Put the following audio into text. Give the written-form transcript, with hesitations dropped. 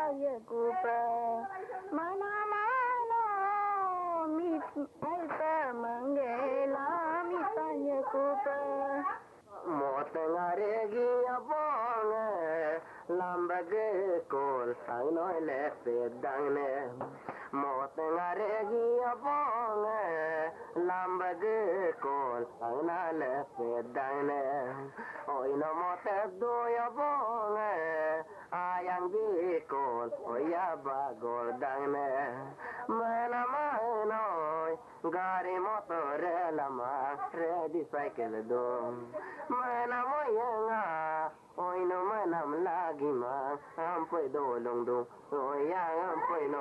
ye kupa mana mana mi ai ta mangela mi tanya kupa mot ngaregi abong lambage kol sang noi le pedang ne mot ngaregi abong lambage kol sang na le pedang ne oi no mot do abong ayang di kol oya ba gordang ne mana manoi gari motor lama ready cycle do mana moyanga oi no manam lagi ma ampai dolong do oya ampai no